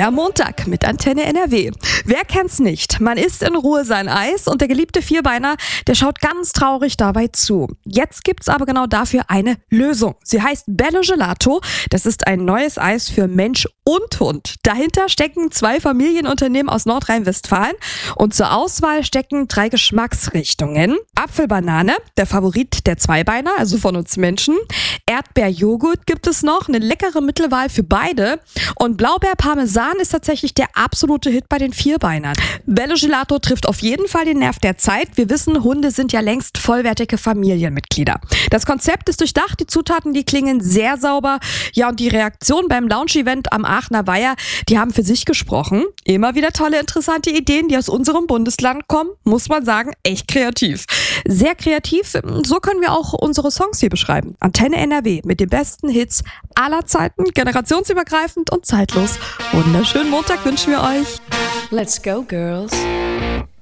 Euer Montag mit Antenne NRW. Wer kennt's nicht? Man isst in Ruhe sein Eis und der geliebte Vierbeiner, der schaut ganz traurig dabei zu. Jetzt gibt's aber genau dafür eine Lösung. Sie heißt Bello Gelato. Das ist ein neues Eis für Mensch und Hund. Dahinter stecken 2 Familienunternehmen aus Nordrhein-Westfalen und zur Auswahl stecken 3 Geschmacksrichtungen. Apfelbanane, der Favorit der Zweibeiner, also von uns Menschen. Erdbeerjoghurt gibt es noch, eine leckere Mittelwahl für beide. Und Blaubeer-Parmesan ist tatsächlich der absolute Hit bei den Vierbeinern. Bello Gelato trifft auf jeden Fall den Nerv der Zeit. Wir wissen, Hunde sind ja längst vollwertige Familienmitglieder. Das Konzept ist durchdacht, die Zutaten, die klingen sehr sauber. Ja, und die Reaktion beim Launch-Event am Aachener Weiher, die haben für sich gesprochen. Immer wieder tolle, interessante Ideen, die aus unserem Bundesland kommen, muss man sagen, echt kreativ. Sehr kreativ, so können wir auch unsere Songs hier beschreiben. Antenne NRW mit den besten Hits aller Zeiten, generationsübergreifend und zeitlos. Wunderschönen Montag wünschen wir euch. Let's go, girls.